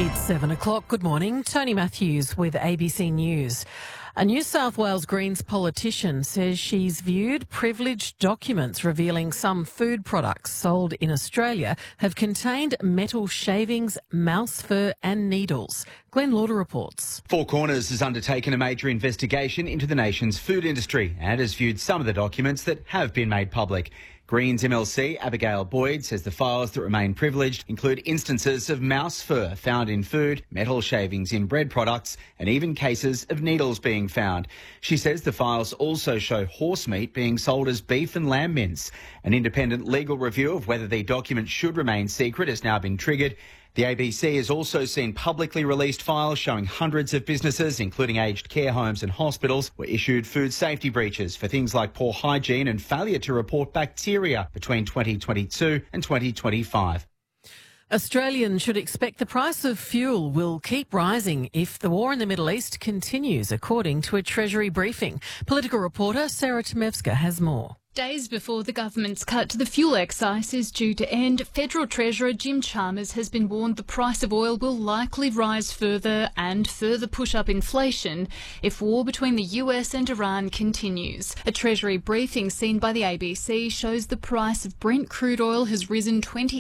It's 7 o'clock. Good morning. Tony Matthews with ABC News. A New South Wales Greens politician says she's viewed privileged documents revealing some food products sold in Australia have contained metal shavings, mouse fur and needles. Glenn Lauder reports. Four Corners has undertaken a major investigation into the nation's food industry and has viewed some of the documents that have been made public. Greens MLC Abigail Boyd says the files that remain privileged include instances of mouse fur found in food, metal shavings in bread products, and even cases of needles being found. She says the files also show horse meat being sold as beef and lamb mince. An independent legal review of whether the documents should remain secret has now been triggered. The ABC has also seen publicly released files showing hundreds of businesses, including aged care homes and hospitals, were issued food safety breaches for things like poor hygiene and failure to report bacteria between 2022 and 2025. Australians should expect the price of fuel will keep rising if the war in the Middle East continues, according to a Treasury briefing. Political reporter Sarah Temevska has more. Days before the government's cut to the fuel excise is due to end, Federal Treasurer Jim Chalmers has been warned the price of oil will likely rise further and further push up inflation if war between the US and Iran continues. A Treasury briefing seen by the ABC shows the price of Brent crude oil has risen 28